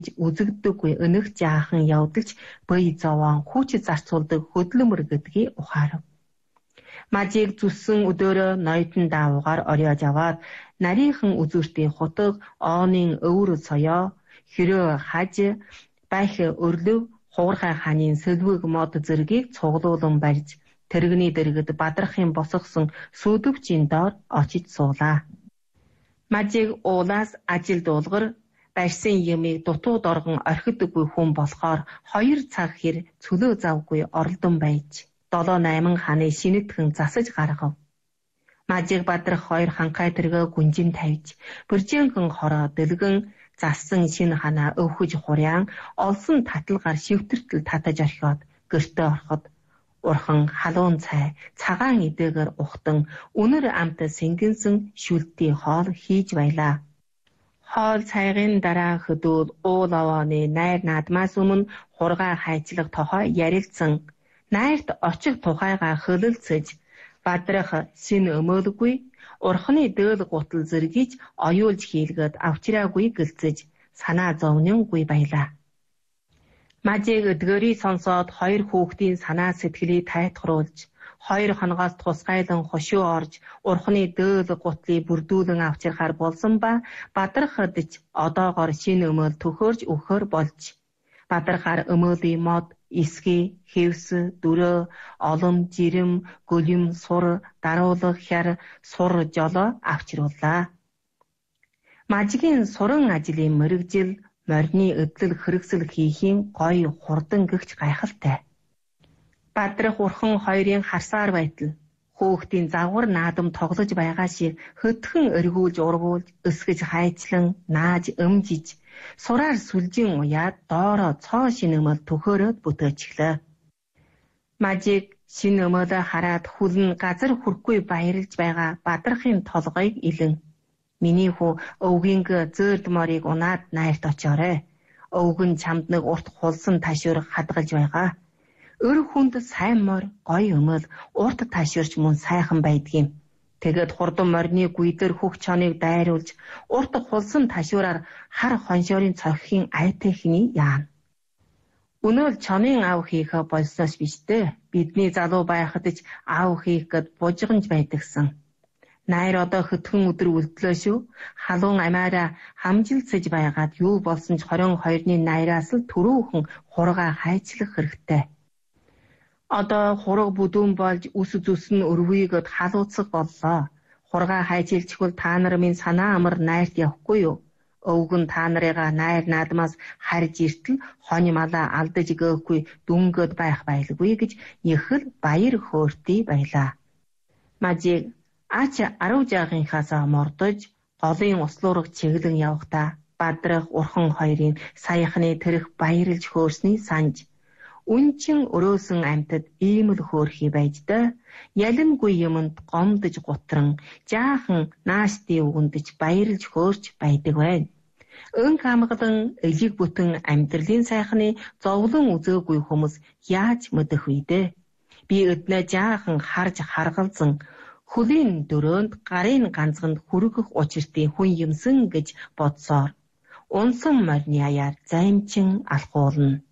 үзэгддэггүй өнөх жаахан явдагч бие зовоон хүүч зарцуулдаг хөдлөмөр гэдгийг ухаарав. Мажийг зүссэн өдөөрөө ноёдон даавуугаар ориож аваад нарийнхан үзүүртийн хутагооны өвөр соёо хэрөө хаж байх өрлөв хуурхай хааны сэлвэг мод зэргийг цуглуулан барьж тэрэгний дэргэд бадрахын босгосон сүдвчийн доор очиж суулаа. Мажийг уулаас ажил дуулгар барьсан юмыг дутууд оргон орхидоггүй хүн болохоор 2 цаг хэр цөлөө завгүй оролдон байж 7-8 хааны шинэтгэн засаж гаргав. Мажийг бадрах 2 ханхай тэргээ гүнжин тавьж бүржээнхэн хороо дэлгэн зассан шинэ ханаа өвхөж хуряан олсон таталгаар шивтэртэл татаж орхиод гэртээ ороход урхан халуун цай цагаан идээгэр ухтан үнэр амт сэнгэнсэн шүлтий хоол хийж байлаа. Хоол цайгийн дараа хөдөл уул овооны найр наадмаас өмнө хургаа хайчлах тохой ярилцсан найрт очих тухайгаа хөлөлцөж бадрах шин өмөөлгүй урханы дөөл гутал зэргийж оюулж хийлгээд авчраагүй гэлцэж санаа зовнингүй байлаа. Мажийг эдгэрийг сонсоод 2 хүүхдийн санаа сэтгэлийг тайтгаруулж 2 хоногоос тусгайлан хошуу орж урханы дөөл гутлыг бүрдүүлэн авчирхаар болсон ба бадрахадж одоогоор шинэ өмөөл төхөөрж өгөхөр болж бадрахаар өмөөлийн мод эсгий, хэвс, дүрөө, олом, жирэм, гөлөм, сур, даруулах, хяр, сур, жолоо авчрууллаа. Мажигийн суран ажлын мэргэжил, морины эдлэл хэрэгсэл хийхийн гоё хурдан гэгч гайхалтай. Бадрах урхан 2-ын харсаар байтал хүүхдийн загвар наадам тоглож байгаа шиг хөтгөн эргүүлж ургуулж өсгөж хайчлан нааж өмжиж сураар сүлжин уяад доороо цоо шинэмэл төхөөрөөд бүтээчихлээ. Мажийг шинэмэлээ хараад хүлэн газар хүрхгүй баярлж байгаа бадрахын толгойг илэн миний хүү өвгийнг зөөрд морийг унаад найрт очоорой. Өвг нь чамд нэг урт хулсан ташуур хадгалж байгаа. Өр хүнд сайн морь, гоё өмөл, урт ташуурч мөн сайхан байдгийм. Тэгээд хурдан морины гүйдэр хөх чоныг дайруулж, урт хулсан ташуураар хар хоншоорын цохихийн айтай хний яана. Өнөөл чонын ав хийх болсноос биш дээ. Бидний залуу байхад ч ав хийх гэд бужигнж байдагсан. Найр одоо хөтгөн өдөр үлдлээ шүү. Халуун амаараа хамжилцэж байгаад юу болсон ч 22-ны найраас л түрүүхэн хургаа хайчлах хэрэгтэй. Одоо хураг бүдүүн болж үс зүс нь өрвийгэд халууцах боллоо. Хургаа хайчилчихвэл та нар минь санаа амар найрт явахгүй юу? Өвгөн та нарыгаа найр наадмаас харж иртэл хонь малаа алдаж гөөхгүй дүнгөөд байх байлгүй гэж ихэл баяр хөөртэй байлаа. Мажиг ач 10 жаагийнхаасаа мордож голын услуураг чиглэн явхдаа бадрах урхан 2-ын саяхны тэрх баярлж хөөрсний санж үнчин өрөөсөн амьтад ийм л хөөрхий байж даа. Ялингүй юмд гомдож гутран жаахан наасти өгөндж баярлж хөөрч байдаг байна. Өнг хамгадан элиг бүтэн амьдралын сайхны зовлон үзээгүй хүмүүс яаж мэдэх вэ дээ? Би өднөө жаахан харж харгалзан хөлийн дөрөөнд гарын ганцганд хүргэх учиртын хүн юмсан гэж бодсоор унсан морины аяар займчин алхуулна.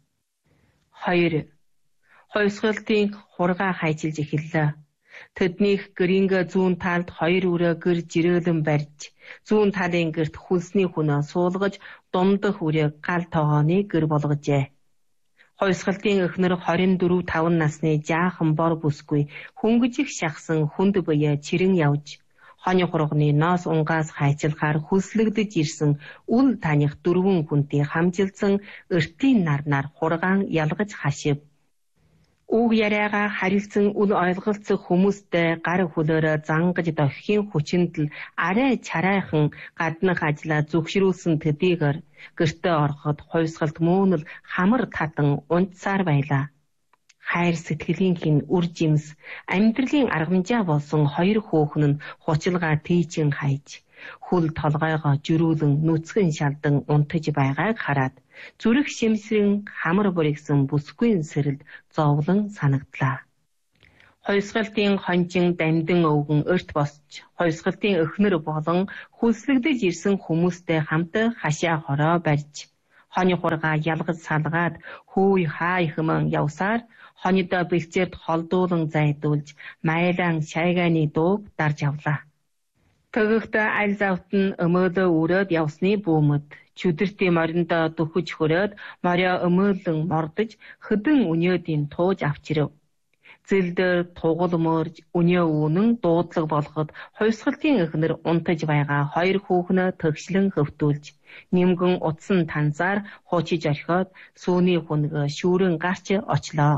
2. Хойсгалтын хургаа хайчилж эхэллээ. Тэднийх гэрингэ зүүн талд 2 өрөө гэр жирээлэн барьж, зүүн талын гэрт хүлсний хүнөө суулгаж, думдах өрөө гал тогооны гэр болгожээ. Хойсгалтын эхнэр 24-5 насны жаахан бор бүсгүй хөнгөжих шахсан хүнд буяа чирэн явж, хони хурганы ноос унгаас хайчилахаар хүслэгдэж ирсэн үл таних 4 хүнтэй хамжилсан өртийн нарнаар хургаан ялгаж хашив. Үг яриагаа харилцсан үл ойлголцох хүмүүстэй гар хөлөөрөө зангаж дохихийн хүчинд л арай чарайхан гаднах ажлаа зөвшрүүлсэн төдийгөр гэртээ ороход хойсгалт мөөнөл хамар татан унтсаар байлаа. Хайр сэтгэлийн хин үр жимс амьдралын аргамжаа болсон 2 хөөхн нь хучлага тийчин хайж хүл толгойгоо жирүүлэн нүцгэн шалдан унтаж байгааг хараад зүрх шимсрэн хамар бүрэгсэн бүсгүйн сэрэлд зовлон санагдлаа. Хойсгалтын хонжин дамдин өвгөн өрт босч хойсгалтын өхнөр болон хүслэгдэж ирсэн хүмүүстэй хамт хашаа хороо барьж Хоны хургаа ялгаж салгаад хөөй хаа ихмэн явсаар хонидоо бэлцээрд холдуулан зайдуулж майлан шайгааны дууг дарж явлаа. Тэгэхдээ аль завт нь өмөөлөө өрөөд явсны бүүмэд чүдэртийн мориндоо дөхөж хөрөөд морио өмөөлөн мордож хөдөн өнөөдийн тууж авчирв. Зэлдэр тугал мөрж өнөө үнэн дуудлага болгоод хувьсгалтын эхнэр унтаж байгаа хоёр хүүхнөө төгшлөн хөвтүүлж нимгэн утсан танзаар хуучиж орхиод сүүний хүнгөө шүүрэн гарч очлоо.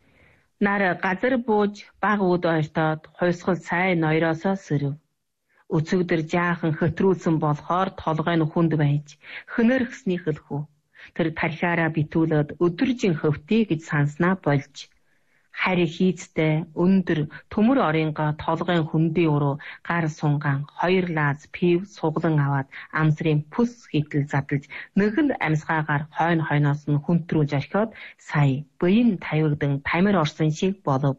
Нар газар бууж баг үд ойртоод хувьсгал сайн ноёроосоо сэрв. Өцөгдөр жаахан хөтрүүлсэн болохоор толгой нь хүнд байж хөнөөрхсний хөлхүү. Тэр тархиараа битүүлээд өдөржин хөвтий гэж санснаа болж хари хийцтэй өндөр төмөр орынгаа толгойн хүндий уруу гар сунгаан хоёр лааз пив суглан аваад амсрын пүс хитэл задлж нэгэн амьсгаагаар хойно хойноос нь хүнтрүүлж орхиод сая буян тавигдан тамир орсон шиг болов.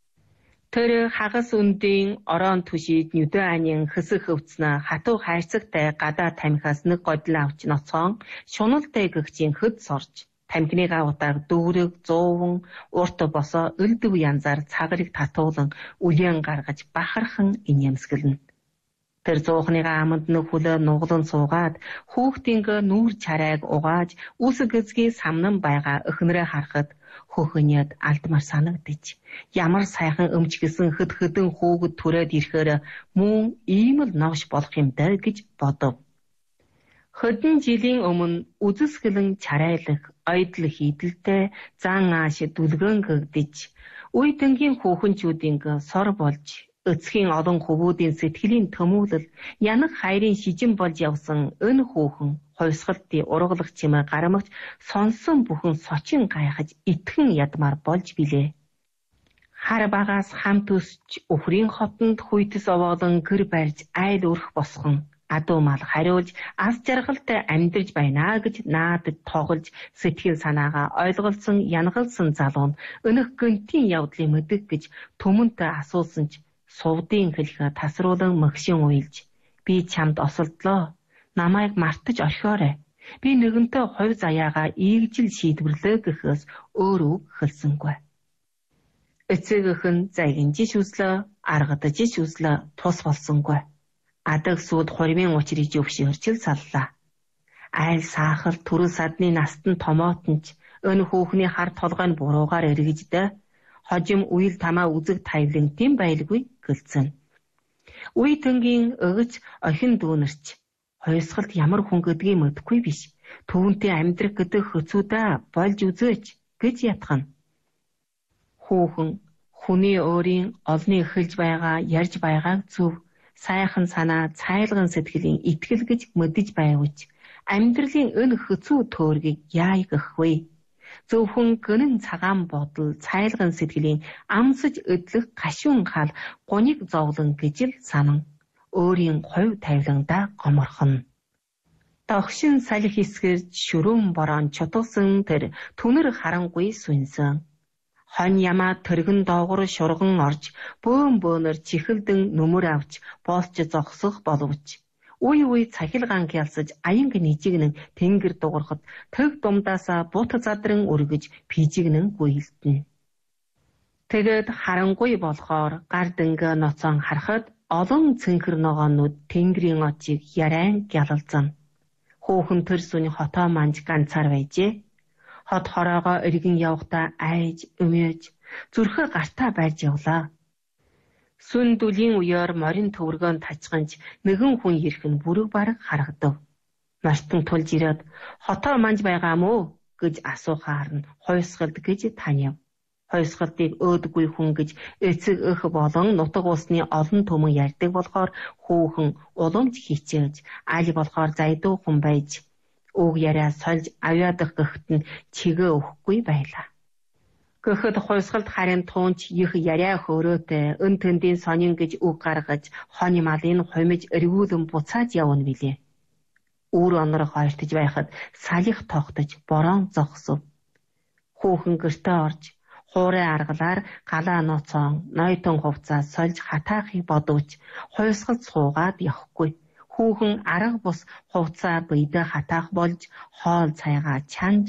Тэр хагас үндийн ороон түшид нүдэ анийн хэсэг хөвцнө хатуу хайрцагтай гадаа тамхиас нэг годил авч ноцоон шуналтай гэгчийн хөд сорж тамхиныгаа удааг дүүрэг зууван урт босоо өлдөв янзаар цагрыг татуулан үлэн гаргаж бахархан инээмсгэлнэ. Тэр зуухныгаа аманд нэг хүлээ нуглан суугаад хүүхдийнхээ нүүр чарайг угааж үсэг эзгий самнан байгаа өхнөрөө харахад хөхөниэд алдмар санагдаж ямар сайхан өмч гисэн хөд хөдөн хүүгэд түрээд ирэхээр мөн ийм л новш болох юм даа гэж бодов. Хөдөн жилийн өмнө үзэсгэлэн чарайлах ойдл хийдэлтэй зан ааш дүлгэн гэгдэж үе төнгийн хүүхэнчүүдийн сор болж эцгийн олон хөвүүдийн сэтгэлийн төмүүлэл янах хайрын шижин болж явсан өн хүүхэн хувьсгалтын ургалах чимээ гарамгч сонсон бүхэн сочин гайхаж итгэн ядмаар болж билээ. Хар багаас хамт өсч өхрийн хотонд хүйтс овоолон гэр барьж айл өрх босхон адуу мал хариулж аз жаргалтай амьдарч байна гэж наадад тоглож сэтгэл санаагаа ойлголсон янгалсан залуу нь өнөх гэнтийн явдлыг мэдэх гэж түмэнтэй асуусан ч сувдын хэлхэ тасруулан мөгшин уйлж би чамд осолдлоо намайг мартаж орхиорой би нэгэнтээ хувь заяагаа ийгжил шийдвэрлээ гэхээс өөр үг хэлсэнгүй. Эцэг хэн загинжиж үзлээ аргадаж үзлээ тус болсонгүй. Адаг сууд хуримын учрыг өвшөрчл саллаа. Айл саахал төрөл садны настан томоотонч өн хүүхний хар толгой нь буруугаар эргэждэ хожим үйл тамаа үзэг тавилантын байлгүй гэлцэн. Үе төнгийн өгч охин дүүнэрч хувьсгалд ямар хүн гэдгийг мэдэхгүй биш. Түүнтэй амьдрах гэдэг хөцүүдээ болж үзээч гэж ятгана. Хүүхэн хүний өөрийн олны эхэлж байгаа ярьж байгааг зөв сайхан санаа цайлган сэтгэлийн итгэл гэж мэдэж байвч амьдралын өн хөцүү төөргийг яа гэхгүй. Зөвхөн гэнэн цагаан бодол цайлган сэтгэлийн амсаж өдлөх гашуун хал гуниг зовлон гэж л санан өөрийн хувь тавиландаа гоморхон. Догшин салхи хэсгэрж шүрэн борон чутгсан тэр түнэр харангүй сүнсэн. Хон ямаа тэргэн доогор шурган орж бөөн бөөнөр чихэлдэн нүмер авч боолч зогсох боловч үе үе цахилгаан хялсаж аянг нижигнэн тэнгэр дуурхад төг думдаасаа бут задран өргөж пижигнэн гүйлтэн. Тэгэд харангуй болохоор гар дөнгө ноцоон харахад олон цэнхэр ногоонууд тэнгэрийн очийг ярайн гялалзан. Хүүхэн төр сүний хотоо манж ганцаар байжээ. Хот хороогоо эргэн явахдаа айж өмөөж зүрхээ гартаа барьж явлаа. Сүн дүлийн үеэр морин төвөргөнд тажганж нэгэн хүн ирэх нь бүрэг бараг харагдав. Мартан тулж ирээд хотоо манж байгаа мó гэж асуухаар нь хойсгалд гэж таняв. Хойсгалтыг өөдгүй хүн гэж эцэг өх болон нутаг усны олон түмэн ярьдаг болохоор хүүхэн уламж хичээж аль болохоор зайдуу хүн байж үг яриа сольж авьяадах гэхэд нь чигээ өгөхгүй байлаа. Гэхэд хойсгалд харин туунч их яриа хөөрөөтэй өн төндийн сонин гэж үг гаргаж хоны малын хумиж эргүүлэн буцааж явна билээ. Үр онорох ойртож байхад салих тогтож борон зогсов. Хүүхэн гэртээ орж хуурай аргалаар галаа ноцоон нойтон хувцас сольж хатаахыг бодовч хойсгалд суугаад явахгүй. хүүхэн арга бус хувцаа буйдаа хатаах болж хоол цайгаа чанж